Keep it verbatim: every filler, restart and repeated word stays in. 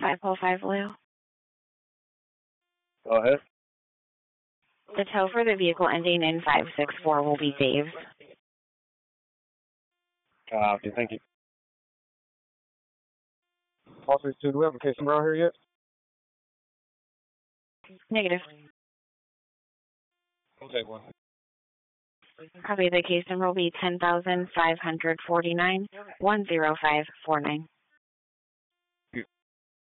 five oh five Lou. Go ahead. The tow for the vehicle ending in five six four will be Dave's. Copy, thank you. Officer two, do we have a case number out here yet? Negative. We'll take one. Copy. The case number will be ten thousand five hundred forty-nine one zero five four nine.